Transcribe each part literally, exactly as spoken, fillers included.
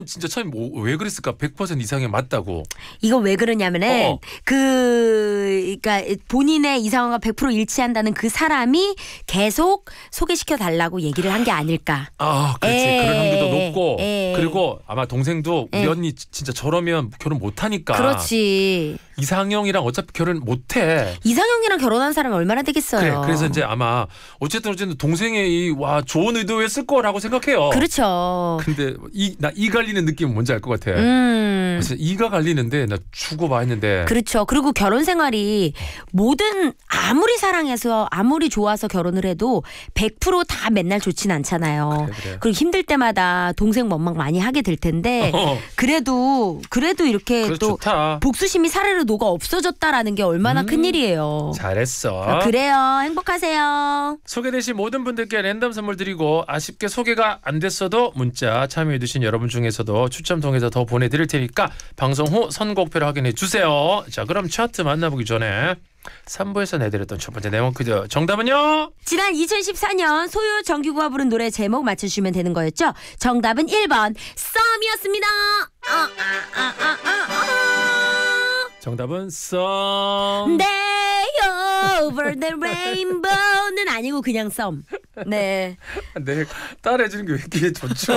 진짜 처음에 뭐, 왜 그랬을까? 백 퍼센트 이상이 맞다고. 이거 왜 그러냐면은 어. 그 그러니까 본인의 이상형과 백 퍼센트 일치한다는 그 사람이 계속 소개시켜 달라고 얘기를 한 게 아닐까. 아, 그렇지. 에이, 그런 확률도 높고. 에이. 그리고 아마 동생도 우리 에이. 언니 진짜 저러면 결혼 못 하니까. 그렇지. 이상형이랑 어차피 결혼 못 해. 이상형이랑 결혼한 사람이 얼마나 되겠어요. 그래. 그래서 이제 아마 어쨌든 어쨌든 동생의 이 와 좋은 의도였을 거라고 생각해요. 그렇죠. 근데 이 나 이 갈리는 느낌은 뭔지 알 것 같아. 음. 그래서 이가 갈리는데 나 주고 봐 했는데. 그렇죠. 그리고 결혼 생활이 모든 아무리 사랑해서 아무리 좋아서 결혼을 해도 백 퍼센트 다 맨날 좋진 않잖아요. 그래, 그래. 그리고 힘들 때마다 동생 원망 많이 하게 될 텐데 어. 그래도 그래도 이렇게 그래, 또 좋다. 복수심이 사르르 녹아 없어졌다라는 게 얼마나 음, 큰일이에요. 잘했어. 그래요. 행복하세요. 소개되신 모든 분들께 랜덤 선물 드리고 아쉽게 소개가 안 됐어도 문자 참여해주신 여러분 중에서도 추첨 통해서 더 보내드릴 테니까 방송 후 선곡표를 확인해 주세요. 자, 그럼 차트 만나보기 전에 삼 부에서 내드렸던 첫 번째 네모 퀴즈 정답은요? 지난 이천십사 년 소유 정규구가 부른 노래 제목 맞춰주시면 되는 거였죠. 정답은 일 번 썸이었습니다. 아, 아, 아, 아, 아, 아. 정답은 썸. Day over the rainbow는 아니고 그냥 썸. 네. 네, 따라해주는 게 왜 이렇게 좋죠?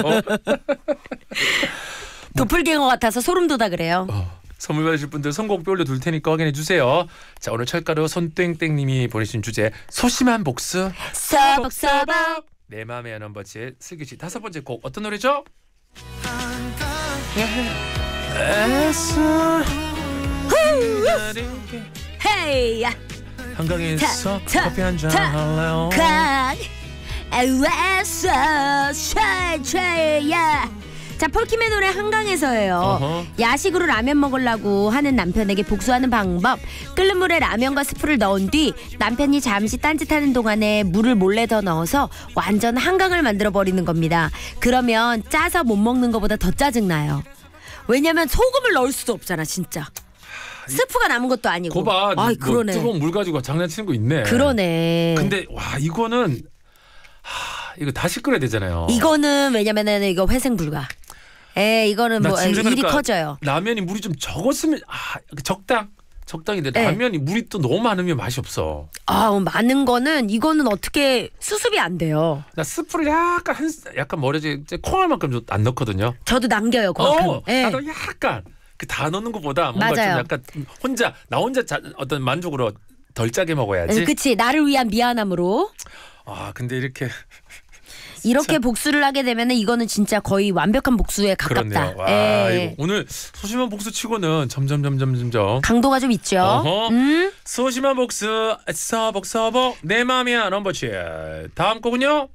도플갱어 같아서 소름 돋아 그래요. 어, 선물 받으실 분들 선곡표 올려둘 테니까 확인해 주세요. 자, 오늘 철가루 손땡땡님이 보내신 주제 소심한 복수. 서벅서벅. 내 맘의 넘버칠 슬기씨 다섯 번째 곡 어떤 노래죠? 헤이 한강에서 타, 타, 커피 한잔 타, 할래요? 간 에웨서 쉐쉐야. 자, 폴킴의 노래 한강에서예요. 어허. 야식으로 라면 먹으려고 하는 남편에게 복수하는 방법. 끓는 물에 라면과 스프를 넣은 뒤 남편이 잠시 딴짓하는 동안에 물을 몰래 더 넣어서 완전 한강을 만들어버리는 겁니다. 그러면 짜서 못 먹는 것보다 더 짜증나요. 왜냐면 소금을 넣을 수도 없잖아 진짜. 스프가 남은 것도 아니고. 거봐, 아이, 뭐 그러네. 뜨거운 물 가지고 장난치는 거 있네. 그러네. 근데 와 이거는 하, 이거 다시 끓여야 되잖아요. 이거는 왜냐면은 이거 회생 불가. 에 이거는 나 뭐 지금 일이 생각하니까 커져요. 라면이 물이 좀 적었으면 아 적당 적당인데 네. 라면이 물이 또 너무 많으면 맛이 없어. 아 많은 거는 이거는 어떻게 수습이 안 돼요. 나 스프를 약간 한 약간 뭐라지 콩알만큼 좀 안 넣거든요. 저도 남겨요 그만큼. 어, 예. 나도 약간 그 다 넣는 것보다 뭔가 맞아요. 좀 약간 혼자 나 혼자 자, 어떤 만족으로 덜 짜게 먹어야지. 응, 그치 나를 위한 미안함으로 아 근데 이렇게 이렇게 복수를 하게 되면은 이거는 진짜 거의 완벽한 복수에 가깝다. 그렇네요. 와, 예. 이거 오늘 소심한 복수치고는 점점 점점 점점 강도가 좀 있죠. 어허. 음? 소심한 복수 서복 서복 내 맘이야 넘버칠 다음 곡은요.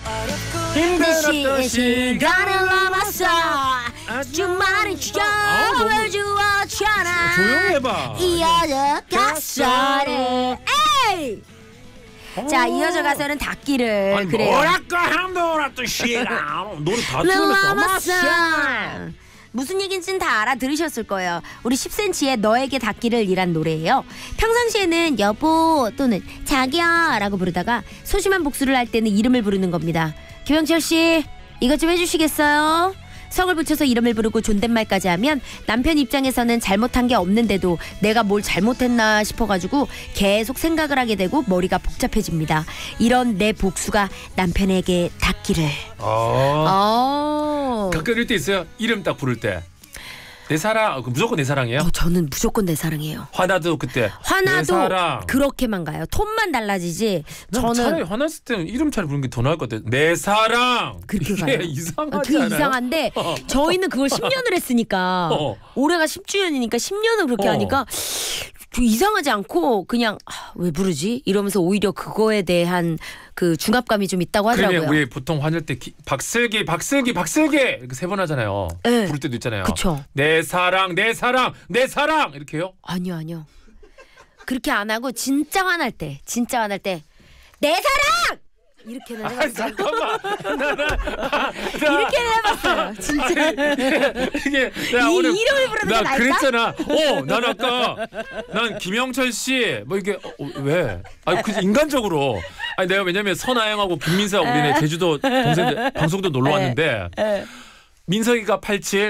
힘든 시간을 넘었어 주말은 겨울 주었잖아 조용히 해봐. 이어져 가서는 에이 자 이어져 가서는 닿기를 아니, 그래요. 뭐랄까 함도라또 시간 노래 다 틀렸어. 넘었어. 무슨 얘기인지는 다 알아들으셨을 거예요. 우리 십 센티미터의 너에게 닿기를 이란 노래예요. 평상시에는 여보 또는 자기야 라고 부르다가 소심한 복수를 할 때는 이름을 부르는 겁니다. 김영철 씨 이것 좀 해주시겠어요? 성을 붙여서 이름을 부르고 존댓말까지 하면 남편 입장에서는 잘못한 게 없는데도 내가 뭘 잘못했나 싶어가지고 계속 생각을 하게 되고 머리가 복잡해집니다. 이런 내 복수가 남편에게 닿기를. 어. 어. 가끔 이럴 때 있어요. 이름 딱 부를 때. 내 사랑 무조건 내 사랑이에요. 어, 저는 무조건 내 사랑이에요. 화나도 그때 화나도 내 사랑. 그렇게만 가요. 톤만 달라지지. 저는 저는 차라리 화났을 때는 이름 차례 부르는 게 더 나을 것 같아요. 내 사랑. 그렇게 이게 가요. 이상하지 아, 그게 않아요? 이상한데 어. 저희는 그걸 십 년을 했으니까 어. 올해가 십 주년이니까 십 년을 그렇게 어. 하니까 그 이상하지 않고 그냥 아, 왜 부르지? 이러면서 오히려 그거에 대한 그 중압감이 좀 있다고 하더라고요. 그러면 왜 보통 화낼 때 기, 박슬기 박슬기 박슬기 이렇게 세 번 하잖아요. 네. 부를 때도 있잖아요. 그쵸. 내 사랑 내 사랑 내 사랑 이렇게요? 아니요 아니요. 그렇게 안 하고 진짜 화날 때 진짜 화날 때 내 사랑! 이렇게는 아, 해봤어요. 잠깐만. 나, 나, 나, 이렇게는 해봤어요. 진짜. 이게 나 이 오늘 이름을 부르는 게 나 나을까? 그랬잖아. 어, 난 아까 난 김영철 씨 뭐 이게 어, 어, 왜? 아니 그 인간적으로 아니 내가 왜냐면 선아영하고 김민서 우리네 제주도 동생들 방송도 놀러 왔는데 민석이가 팔십칠